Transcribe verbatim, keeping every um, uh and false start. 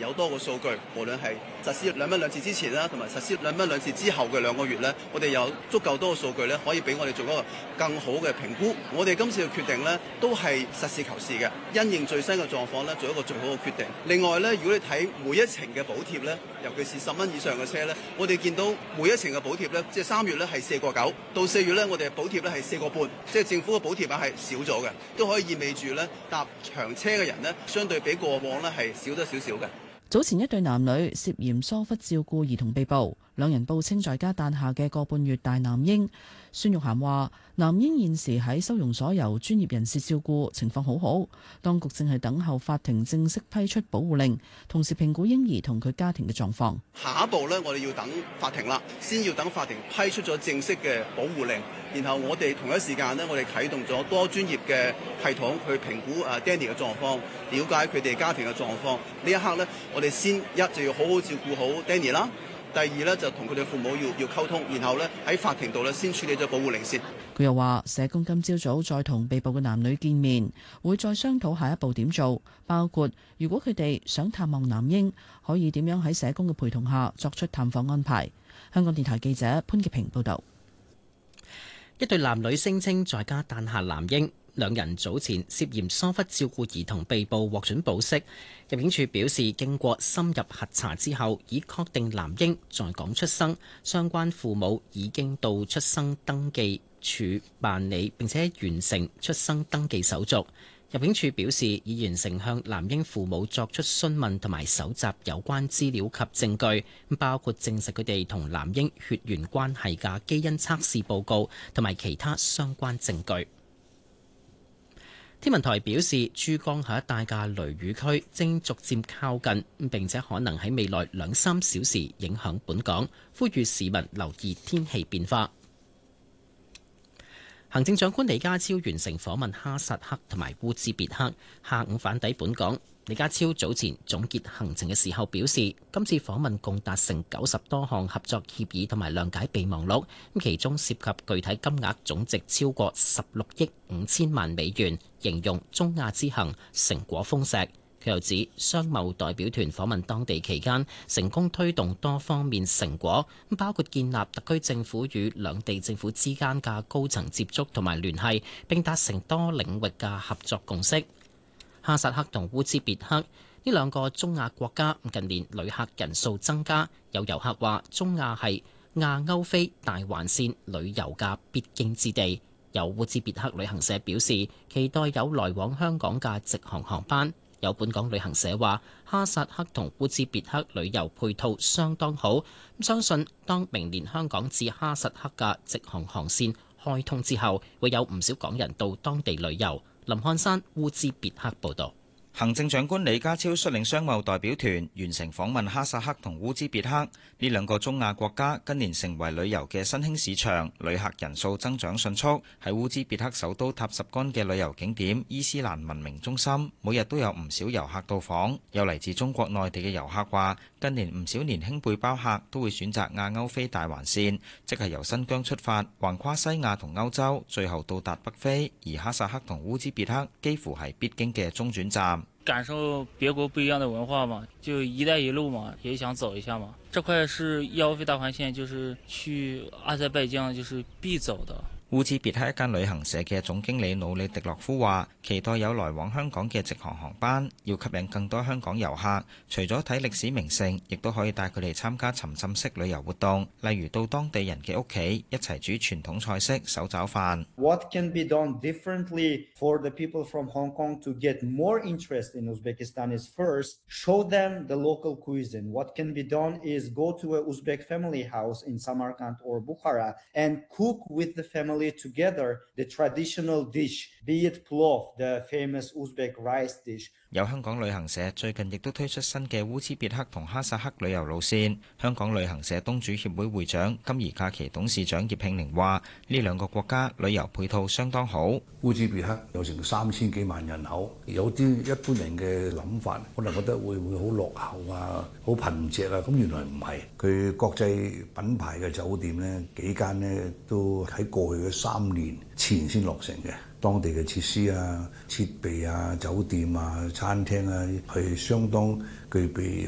有多個數據，無論係實施兩蚊兩次之前啦，同埋實施兩蚊兩次之後嘅兩個月咧，我哋有足夠多個數據咧，可以俾我哋做一個更好嘅評估。我哋今次嘅決定咧，都係實事求是嘅，因應最新嘅狀況咧，做一個最好嘅決定。另外咧，如果你睇每一程嘅補貼咧，尤其是十蚊以上嘅車咧，我哋見到每一程嘅補貼咧，即係三月咧係四個九，到四月咧我哋嘅補貼咧係四個半，即係政府嘅補貼額係少咗嘅，都可以意味住咧搭長車嘅人咧，相對比過往咧係少咗少少嘅。 早前一對男女涉嫌疏忽照顧兒童被捕，兩人報稱在家誕下嘅個半月大男嬰。孫玉菡話：男嬰現時喺收容所由專業人士照顧，情況好好。當局正係等候法庭正式批出保護令，同時評估嬰兒同佢家庭嘅狀況。 下一步呢，我哋要等法庭啦，先要等法庭批出咗正式嘅保護令，然後我哋同一時間呢，我哋啟動咗多專業嘅系統去評估啊 Danny 嘅狀況，了解佢哋家庭嘅狀況。呢一刻呢，我哋先一就要好好照顧好 Danny 啦。第二咧就同佢哋父母要要溝通，然後咧喺法庭度咧先處理咗保護令先。 佢又話：社工今朝早再同被捕嘅男女見面，會再商討下一步點做，包括如果佢哋想探望男嬰，可以點樣喺社工嘅陪同下作出探訪安排。香港電台記者潘潔平報導。 一對男女聲稱在家誕下男嬰。兩人早前涉嫌疏忽照顧兒童被捕，獲准保釋。入境處表示，經過深入核查之後，已確定男嬰在港出生，相關父母已經到出生登記處辦理並且完成出生登記手續。入境處表示，已完成向男嬰父母作出詢問同埋搜集有關資料及證據，包括證實佢哋同男嬰血緣關係嘅基因測試報告同埋其他相關證據。天文台表示，珠江口一帶嘅雷雨區正逐漸靠近，並且可能喺未來兩三小時影響本港，呼籲市民留意天氣變化。行政長官李家超完成訪問哈薩克同埋烏茲別克，下午返抵本港。李家超早前總結行程嘅時候表示，今次訪問共達成九十多項合作協議同埋諒解備忘錄，其中涉及具體金額總值超過十六億五千萬美元，形容中亞之行成果豐碩。佢又指，商貿代表團訪問當地期間，成功推動多方面成果，包括建立特區政府與兩地政府之間嘅高層接觸同埋聯繫，並達成多領域嘅合作共識。哈薩克同烏茲別克呢兩個中亞國家近年旅客人數增加，有遊客話中亞係亞歐非大環線旅遊嘅必經之地。有烏茲別克旅行社表示，期待有來往香港嘅直航航班。有本港旅行社話，哈薩克同烏茲別克旅遊配套相當好，相信當明年香港至哈薩克嘅直航航線開通之後，會有唔少港人到當地旅遊。林漢山烏茲別克報道。 行政長官李家超率領商貿代表團完成訪問哈薩克同烏茲別克呢兩個中亞國家，近年成為旅遊嘅新興市場，旅客人數增長迅速。喺烏茲別克首都塔什干嘅旅遊景點伊斯蘭文明中心，每日都有唔少遊客到訪。有嚟自中國內地嘅遊客話，近年唔少年輕背包客都會選擇亞歐非大環線，即係由新疆出發，橫跨西亞同歐洲，最後到達北非。而哈薩克同烏茲別克幾乎係必經嘅中轉站。 感受別國不一樣的文化嘛，就一帶一路嘛，也想走一下嘛。這塊是亞歐非大環線，就是去阿塞拜疆就是必走的。 烏茲別克一間旅行社嘅總經理努里迪洛夫話，期待有來往香港嘅直航航班，要吸引更多香港遊客。除咗睇歷史名勝，亦都可以帶佢哋參加沉浸式旅遊活動，例如到當地人嘅屋企一齊煮傳統菜式手抓飯。 What can be done differently for the people from Hong Kong to get more interest in Uzbekistan is first show them the local cuisine. What can be done is go to a Uzbek family house in Samarkand or Bukhara and cook with the family together the traditional dish, be it plov, the famous Uzbek rice dish. 有香港旅行社最近亦都推出新嘅烏茲別克同哈薩克旅遊路線。香港旅行社東主協會會長金怡假期董事長葉慶寧話：呢兩個國家旅遊配套相當好。 烏茲別克有成三千幾萬人口，有啲一般人嘅諗法，可能覺得會唔會好落後啊、好貧瘠啊，咁原來唔係。佢國際品牌嘅酒店呢，幾間呢都喺過去嘅三年前先落成嘅。當地嘅設施啊、設備啊、酒店啊、餐廳啊，係相當具備